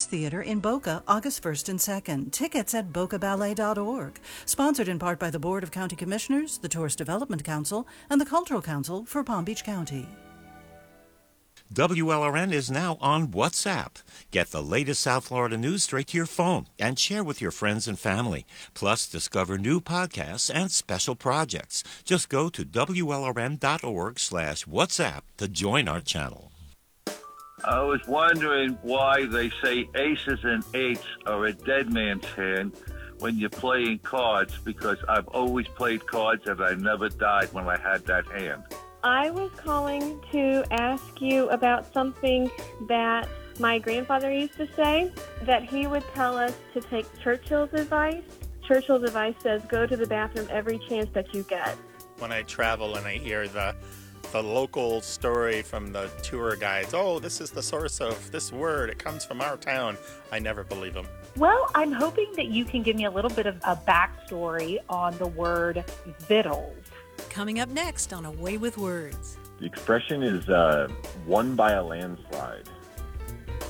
Theater in Boca, August 1st and 2nd. Tickets at bocaballet.org. Sponsored in part by the Board of County Commissioners, the Tourist Development Council, and the Cultural Council for Palm Beach County. WLRN is now on WhatsApp. Get the latest South Florida news straight to your phone and share with your friends and family. Plus, discover new podcasts and special projects. Just go to WLRN.org/WhatsApp to join our channel. I was wondering why they say aces and eights are a dead man's hand when you're playing cards, because I've always played cards and I never died when I had that hand. I was calling to ask you about something that my grandfather used to say, that he would tell us to take Churchill's advice. Churchill's advice says, go to the bathroom every chance that you get. When I travel and I hear the local story from the tour guides, oh, this is the source of this word, it comes from our town, I never believe them. Well, I'm hoping that you can give me a little bit of a backstory on the word vittles. Coming up next on A Way with Words. The expression is won by a landslide.